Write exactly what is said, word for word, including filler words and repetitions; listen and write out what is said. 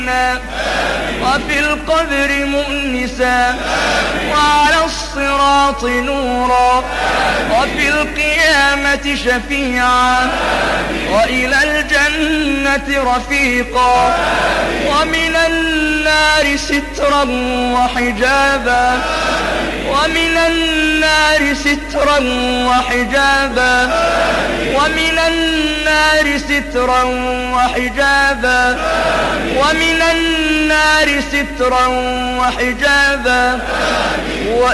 وفي القبر مؤنسا وعلى الصراط نورا وفي القيامة شفيعا وإلى الجنة رفيقا ومن النار سترا وحجابا ومن النار سترا وحجابا ومن النار سترا وحجابا ومن النار سترا وحجابا